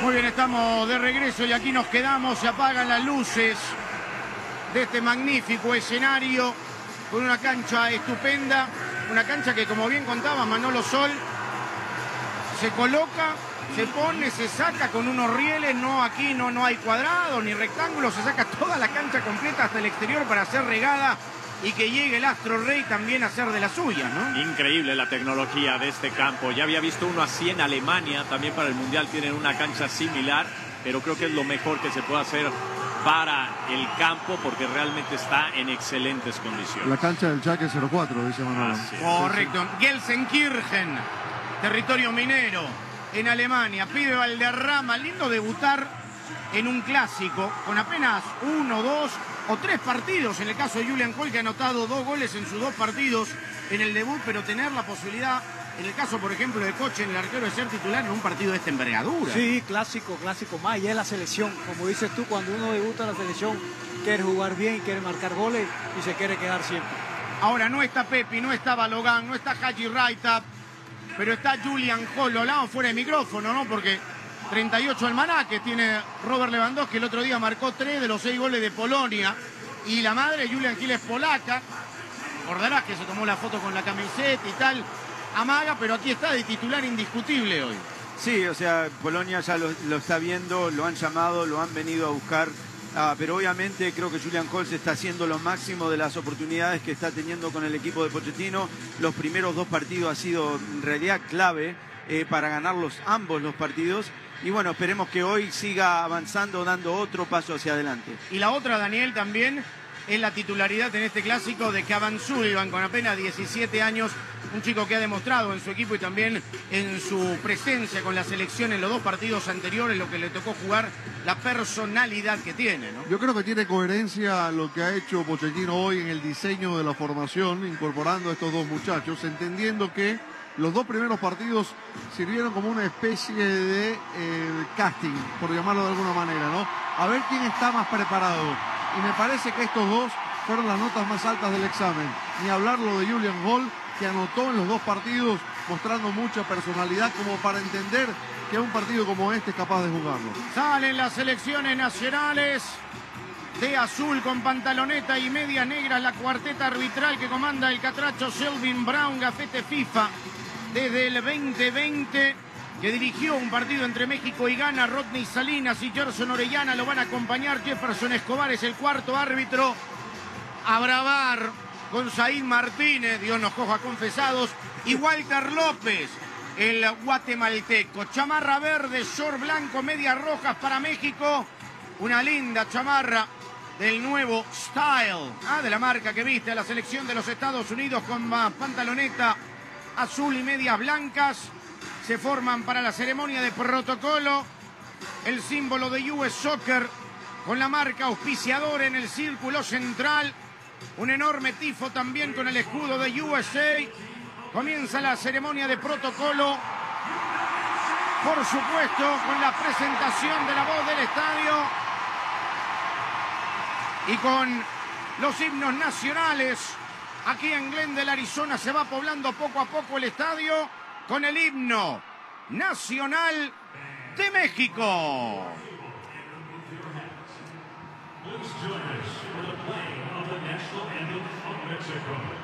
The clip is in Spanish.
Muy bien, estamos de regreso y aquí nos quedamos. Se apagan las luces de este magnífico escenario con una cancha estupenda. Una cancha que, como bien contaba Manolo Sol, se coloca, se pone, se saca con unos rieles. No, aquí no hay cuadrados ni rectángulos. Se saca toda la cancha completa hasta el exterior para hacer regada y que llegue el Astro Rey también a hacer de la suya, ¿no? Increíble la tecnología de este campo. Ya había visto uno así en Alemania. También para el Mundial tienen una cancha similar. Pero creo que es lo mejor que se puede hacer para el campo porque realmente está en excelentes condiciones. La cancha del Schalke 04, dice Manolo. Correcto. Gelsenkirchen, territorio minero, en Alemania. Pibe Valderrama, lindo debutar en un clásico con apenas 1, 2 o 3 partidos. En el caso de Julian Kohl, que ha anotado 2 goles en sus 2 partidos en el debut, pero tener la posibilidad, en el caso, por ejemplo, de Kochen, el arquero, de ser titular en un partido de esta envergadura. Sí, clásico más. Y es la selección. Como dices tú, cuando uno debuta en la selección, quiere jugar bien, quiere marcar goles y se quiere quedar siempre. Ahora no está Pepi, no está Balogan, no está Haji Raita, pero está Julian Kohl. Lo hablamos fuera de micrófono, ¿no? Porque 38 almanaque tiene Robert Lewandowski. El otro día marcó 3 de los 6 goles de Polonia. Y la madre, Julian Kohl, es polaca. Recordarás que se tomó la foto con la camiseta y tal. Amaga, pero aquí está de titular indiscutible hoy. Sí, o sea, Polonia ya lo está viendo, lo han llamado, lo han venido a buscar. Pero obviamente creo que Julian Kohl está haciendo lo máximo de las oportunidades que está teniendo con el equipo de Pochettino. Los primeros 2 partidos ha sido en realidad clave para ganarlos ambos los partidos. Y bueno, esperemos que hoy siga avanzando, dando otro paso hacia adelante. Y la otra, Daniel, también es la titularidad en este clásico de Cavan Sullivan, con apenas 17 años. Un chico que ha demostrado en su equipo y también en su presencia con la selección en los 2 partidos anteriores, lo que le tocó jugar, la personalidad que tiene, ¿no? Yo creo que tiene coherencia lo que ha hecho Pochettino hoy en el diseño de la formación, incorporando a estos 2 muchachos, entendiendo que los 2 primeros partidos sirvieron como una especie de casting, por llamarlo de alguna manera, ¿no? A ver quién está más preparado. Y me parece que estos 2 fueron las notas más altas del examen. Ni hablar lo de Julian Kohl, que anotó en los 2 partidos, mostrando mucha personalidad como para entender que un partido como este es capaz de jugarlo. Salen las selecciones nacionales de azul con pantaloneta y medias negras, la cuarteta arbitral que comanda el catracho Selvin Brown, gafete FIFA desde el 2020, que dirigió un partido entre México y Ghana. Rodney Salinas y Gerson Orellana lo van a acompañar. Jefferson Escobar es el 4º árbitro. A bravar con Said Martínez, Dios nos coja confesados, y Walter López, el guatemalteco. Chamarra verde, short blanco, medias rojas para México. Una linda chamarra del nuevo Style, de la marca que viste a la selección de los Estados Unidos, con pantaloneta azul y medias blancas. Se forman para la ceremonia de protocolo. El símbolo de US Soccer con la marca auspiciadora en el círculo central. Un enorme tifo también con el escudo de USA. Comienza la ceremonia de protocolo. Por supuesto, con la presentación de la voz del estadio. Y con los himnos nacionales. Aquí en Glendale, Arizona, se va poblando poco a poco el estadio con el himno nacional de México. Please join us for the playing of the national anthem of Mexico.